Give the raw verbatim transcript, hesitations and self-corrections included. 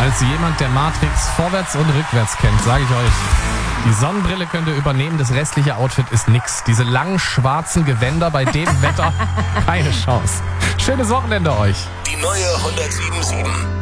Als jemand, der Matrix vorwärts und rückwärts kennt, sage ich euch, die Sonnenbrille könnt ihr übernehmen, das restliche Outfit ist nix. Diese langen schwarzen Gewänder bei dem Wetter, keine Chance. Schönes Wochenende euch. Die neue hundertsieben Komma sieben.